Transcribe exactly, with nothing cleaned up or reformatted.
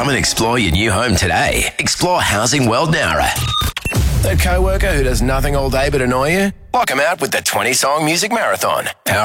Come and explore your new home today. Explore Housing World Nowra. That co-worker who does nothing all day but annoy you? Block him out with the twenty-song music marathon. Power